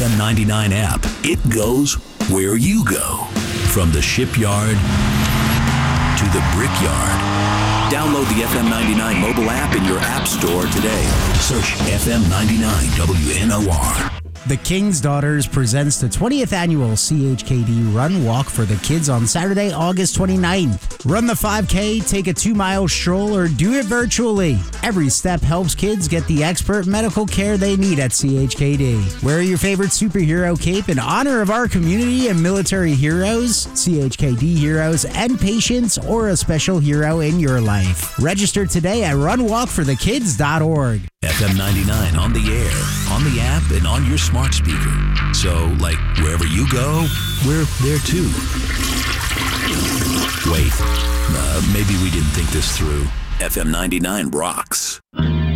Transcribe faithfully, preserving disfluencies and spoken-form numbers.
M ninety-nine app. It goes where you go. From the shipyard to the brickyard. Download the F M ninety-nine mobile app in your app store today. Search F M ninety-nine W N O R. The King's Daughters presents the twentieth annual C H K D Run Walk for the Kids on Saturday, August twenty-ninth. Run the five K, take a two-mile stroll, or do it virtually. Every step helps kids get the expert medical care they need at C H K D. Wear your favorite superhero cape in honor of our community and military heroes, C H K D heroes, and patients, or a special hero in your life. Register today at run walk for the kids dot org. F M ninety-nine on the air, on the app, and on your smart speaker. So, like, wherever you go, we're there too. Wait, uh, maybe we didn't think this through. F M ninety-nine rocks.